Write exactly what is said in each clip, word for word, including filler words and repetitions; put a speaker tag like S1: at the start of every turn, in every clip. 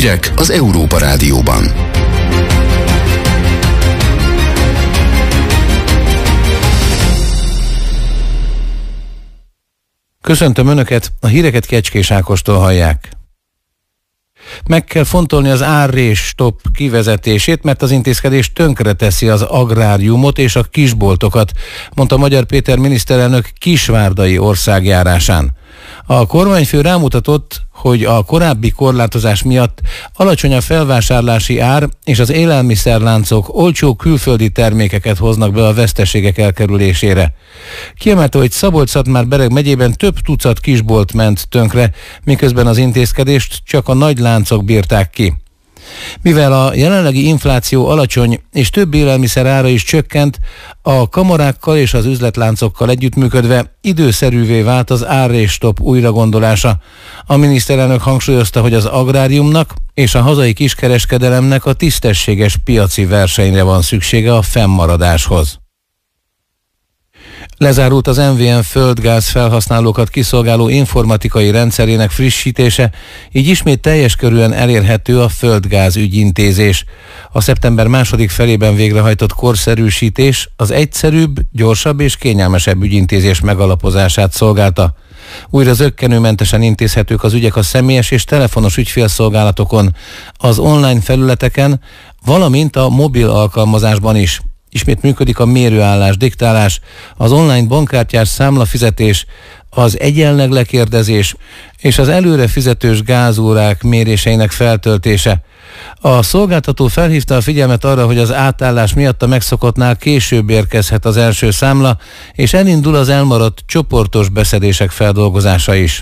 S1: Hírek az Európa Rádióban.
S2: Köszöntöm Önöket, a híreket Kecskés Ákostól hallják. Meg kell fontolni az árrés-stop kivezetését, mert az intézkedés tönkreteszi az agráriumot és a kisboltokat, mondta Magyar Péter miniszterelnök kisvárdai országjárásán. A kormányfő rámutatott, hogy a korábbi korlátozás miatt alacsony a felvásárlási ár, és az élelmiszerláncok olcsó külföldi termékeket hoznak be a veszteségek elkerülésére. Kiemelte, hogy Szabolcs-Szatmár-Bereg megyében több tucat kisbolt ment tönkre, miközben az intézkedést csak a nagy láncok bírták ki. Mivel a jelenlegi infláció alacsony és több élelmiszer ára is csökkent, a kamarákkal és az üzletláncokkal együttműködve időszerűvé vált az árrés-stop újragondolása. A miniszterelnök hangsúlyozta, hogy az agráriumnak és a hazai kiskereskedelemnek a tisztességes piaci versenyre van szüksége a fennmaradáshoz. Lezárult az em vé em földgáz felhasználókat kiszolgáló informatikai rendszerének frissítése, így ismét teljes körűen elérhető a földgáz ügyintézés. A szeptember második felében végrehajtott korszerűsítés az egyszerűbb, gyorsabb és kényelmesebb ügyintézés megalapozását szolgálta. Újra zökkenőmentesen intézhetők az ügyek a személyes és telefonos ügyfélszolgálatokon, az online felületeken, valamint a mobil alkalmazásban is. Ismét működik a mérőállás diktálás, az online bankkártyás számlafizetés, az egyenleg lekérdezés és az előre fizetős gázórák méréseinek feltöltése. A szolgáltató felhívta a figyelmet arra, hogy az átállás miatt a megszokottnál később érkezhet az első számla, és elindul az elmaradt csoportos beszedések feldolgozása is.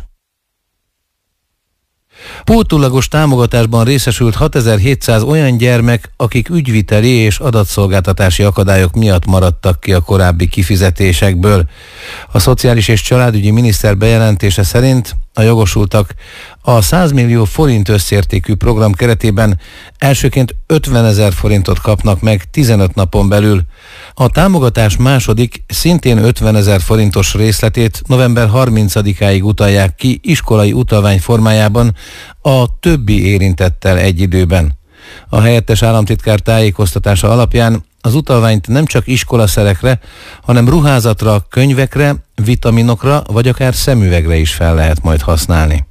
S2: Pótolagos támogatásban részesült hatezer-hétszáz olyan gyermek, akik ügyviteli és adatszolgáltatási akadályok miatt maradtak ki a korábbi kifizetésekből. A Szociális és Családügyi Miniszter bejelentése szerint a jogosultak a száz millió forint összértékű program keretében elsőként ötvenezer forintot kapnak meg tizenöt napon belül. A támogatás második, szintén ötvenezer forintos részletét november harmincadikáig utalják ki iskolai utalvány formájában a többi érintettel egy időben. A helyettes államtitkár tájékoztatása alapján az utalványt nem csak iskolaszerekre, hanem ruházatra, könyvekre, vitaminokra vagy akár szemüvegre is fel lehet majd használni.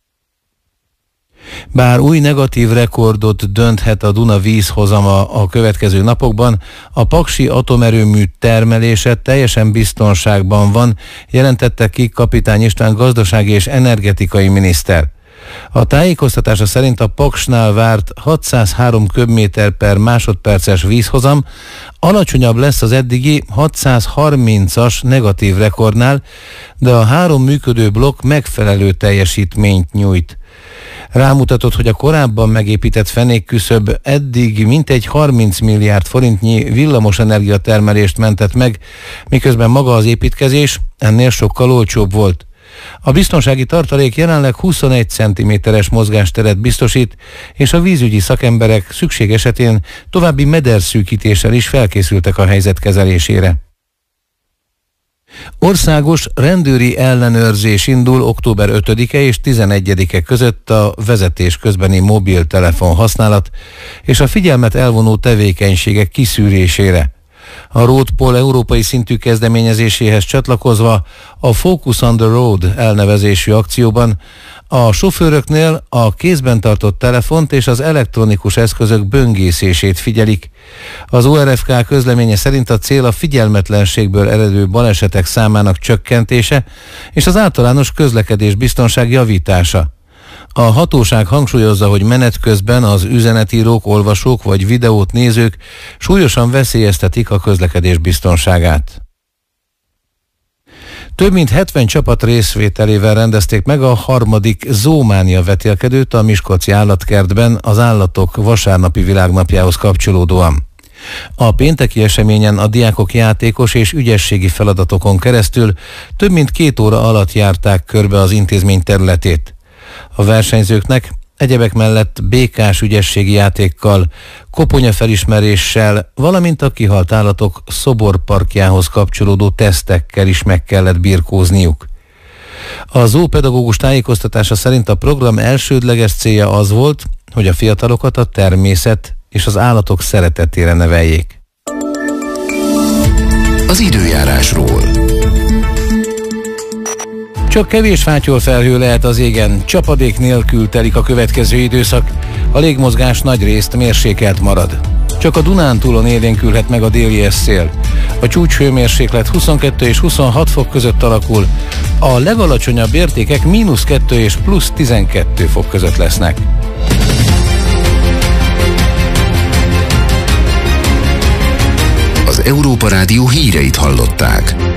S2: Bár új negatív rekordot dönthet a Duna vízhozama a következő napokban, a paksi atomerőmű termelése teljesen biztonságban van, jelentette ki Kapitány István gazdasági és energetikai miniszter. A tájékoztatása szerint a Paksnál várt hatszázhárom köbméter per másodperces vízhozam alacsonyabb lesz az eddigi hatszázharmincas negatív rekordnál, de a három működő blokk megfelelő teljesítményt nyújt. Rámutatott, hogy a korábban megépített fenékküszöb eddig mintegy harminc milliárd forintnyi villamosenergia termelést mentett meg, miközben maga az építkezés ennél sokkal olcsóbb volt. A biztonsági tartalék jelenleg huszonegy centiméteres mozgásteret biztosít, és a vízügyi szakemberek szükség esetén további mederszűkítéssel is felkészültek a helyzet kezelésére. Országos rendőri ellenőrzés indul október ötödike és tizenegyedike között a vezetés közbeni mobiltelefon használat és a figyelmet elvonó tevékenységek kiszűrésére. A Roadpol európai szintű kezdeményezéséhez csatlakozva a Focus on the Road elnevezésű akcióban a sofőröknél a kézben tartott telefont és az elektronikus eszközök böngészését figyelik. Az o er ef ká közleménye szerint a cél a figyelmetlenségből eredő balesetek számának csökkentése és az általános közlekedés biztonság javítása. A hatóság hangsúlyozza, hogy menet közben az üzenetírók, olvasók vagy videót nézők súlyosan veszélyeztetik a közlekedés biztonságát. Több mint hetven csapat részvételével rendezték meg a harmadik Zoománia vetélkedőt a Miskolci Állatkertben az állatok vasárnapi világnapjához kapcsolódóan. A pénteki eseményen a diákok játékos és ügyességi feladatokon keresztül több mint két óra alatt járták körbe az intézmény területét. A versenyzőknek egyebek mellett békás ügyességi játékkal, koponyafelismeréssel, valamint a kihalt állatok szoborparkjához kapcsolódó tesztekkel is meg kellett birkózniuk. A zoopedagógus tájékoztatása szerint a program elsődleges célja az volt, hogy a fiatalokat a természet és az állatok szeretetére neveljék.
S1: Az időjárásról.
S2: Csak kevés fátyolfelhő lehet az égen, csapadék nélkül telik a következő időszak, a légmozgás nagyrészt mérsékelt marad. Csak a Dunántúlon élénkülhet meg a déli szél. A csúcshőmérséklet huszonkettő és huszonhat fok között alakul, a legalacsonyabb értékek mínusz kettő és plusz tizenkettő fok között lesznek.
S1: Az Európa Rádió híreit hallották.